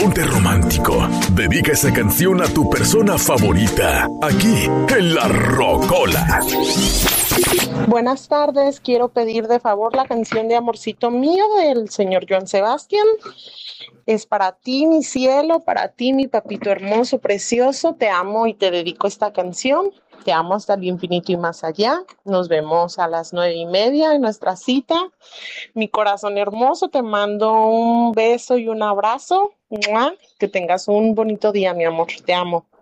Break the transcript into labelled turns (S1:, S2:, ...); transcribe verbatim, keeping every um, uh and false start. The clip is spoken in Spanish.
S1: ponte romántico. Dedica esa canción a tu persona favorita, aquí en La Rocola.
S2: Buenas tardes, quiero pedir de favor la canción de Amorcito Mío del señor Joan Sebastián. Es para ti, mi cielo, para ti, mi papito hermoso, precioso. Te amo y te dedico esta canción. Te amo hasta el infinito y más allá. Nos vemos a las nueve y media en nuestra cita. Mi corazón hermoso, te mando un beso y un abrazo. ¡Mua! Que tengas un bonito día, mi amor. Te amo.